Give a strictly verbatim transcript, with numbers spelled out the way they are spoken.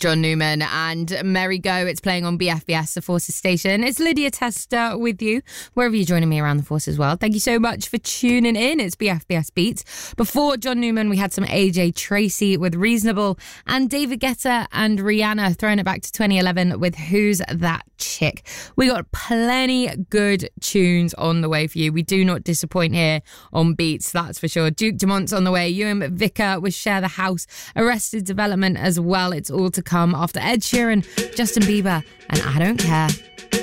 John Newman and Merry Go. It's playing on B F B S, the Forces station. It's Lydia Tester with you, wherever you're joining me around the Forces world. Thank you so much for tuning in. It's B F B S Beats. Before John Newman, we had some A J Tracy with Reasonable and David Guetta and Rihanna throwing it back to twenty eleven with Who's That Chick. We got plenty good tunes on the way for you. We do not disappoint here on Beats, that's for sure. Duke Dumont's on the way. Ewan McVicker with Share the House. Arrested Development as well. It's all to come after Ed Sheeran, Justin Bieber, and I Don't Care.